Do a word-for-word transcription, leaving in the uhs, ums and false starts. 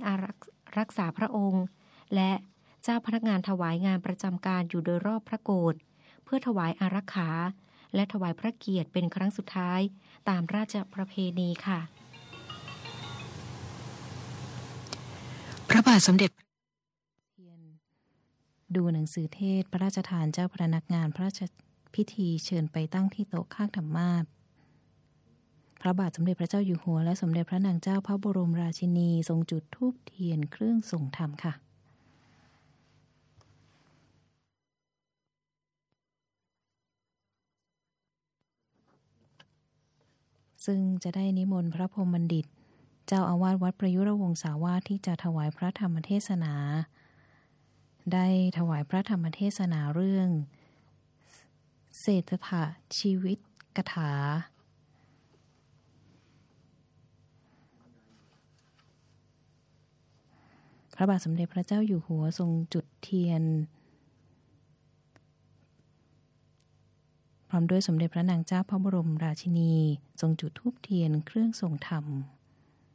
อารักษาพระองค์และเจ้าพนักงานถวายงานประจำการอยู่โดยรอบพระโกฐเพื่อถวายอารักขาและถวายพระเกียรติเป็นครั้งสุดท้ายตามราชประเพณีค่ะพระบาทสมเด็จดูหนังสือเทศพระราชทานเจ้าพนักงานพระราชพิธีเชิญไปตั้งที่โต๊ะข้างธรรมาสน์พระบาทสมเด็จพระเจ้าอยู่หัวและสมเด็จพระนางเจ้าพระบรมราชินีทรงจุดธูปเทียนเครื่องทรงธรรมค่ะซึ่งจะได้นิมนต์พระพรหมบัณฑิตเจ้าอาวาสวัดประยุรวงศาวาสที่จะถวายพระธรรมเทศนาได้ถวายพระธรรมเทศนาเรื่องเศรษฐะชีวิตกถาพระบาทสมเด็จพระเจ้าอยู่หัวทรงจุดเทียนพร้อมด้วยสมเด็จพระนางเจ้าพระบรมราชินีทรงจุดธูปเทียนเครื่องทรงธรรม